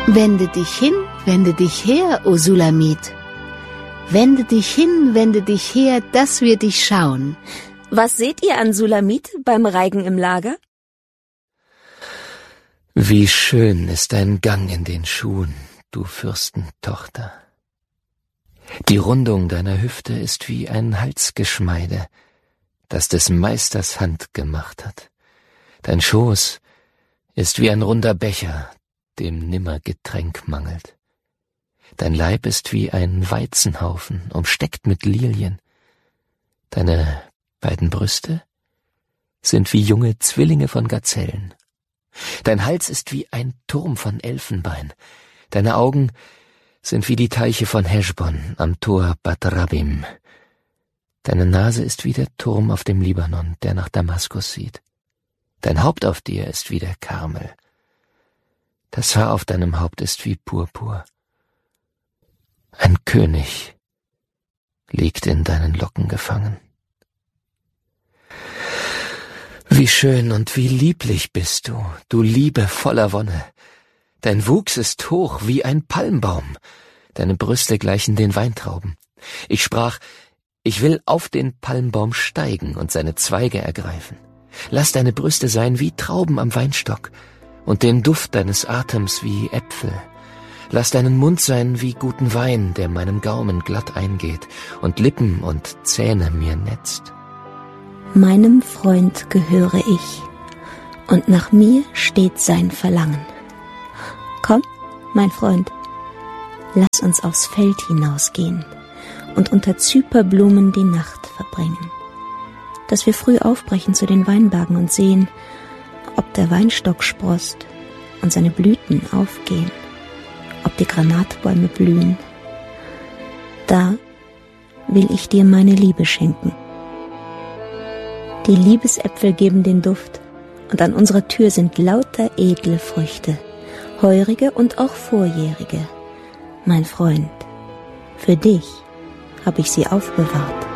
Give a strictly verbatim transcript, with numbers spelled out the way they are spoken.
Wende dich hin, wende dich her, o Sulamit. Wende dich hin, wende dich her, dass wir dich schauen. Was seht ihr an Sulamit beim Reigen im Lager? Wie schön ist dein Gang in den Schuhen, du Fürstentochter. Die Rundung deiner Hüfte ist wie ein Halsgeschmeide, das des Meisters Hand gemacht hat. Dein Schoß ist wie ein runder Becher, dem nimmer Getränk mangelt. Dein Leib ist wie ein Weizenhaufen, umsteckt mit Lilien. Deine beiden Brüste sind wie junge Zwillinge von Gazellen. Dein Hals ist wie ein Turm von Elfenbein. Deine Augen sind wie die Teiche von Heschbon am Tor Bat Rabim. Deine Nase ist wie der Turm auf dem Libanon, der nach Damaskus sieht. Dein Haupt auf dir ist wie der Karmel. Das Haar auf deinem Haupt ist wie Purpur. Ein König liegt in deinen Locken gefangen. Wie schön und wie lieblich bist du, du Liebe voller Wonne. Dein Wuchs ist hoch wie ein Palmbaum, deine Brüste gleichen den Weintrauben. Ich sprach, ich will auf den Palmbaum steigen und seine Zweige ergreifen. Lass deine Brüste sein wie Trauben am Weinstock und den Duft deines Atems wie Äpfel. Lass deinen Mund sein wie guten Wein, der meinem Gaumen glatt eingeht und Lippen und Zähne mir netzt. Meinem Freund gehöre ich, und nach mir steht sein Verlangen. Komm, mein Freund, lass uns aufs Feld hinausgehen und unter Zyperblumen die Nacht verbringen, dass wir früh aufbrechen zu den Weinbergen und sehen, ob der Weinstock sproßt und seine Blüten aufgehen, ob die Granatbäume blühen. Da will ich dir meine Liebe schenken. Die Liebesäpfel geben den Duft, und an unserer Tür sind lauter edle Früchte, heurige und auch vorjährige. Mein Freund, für dich habe ich sie aufbewahrt.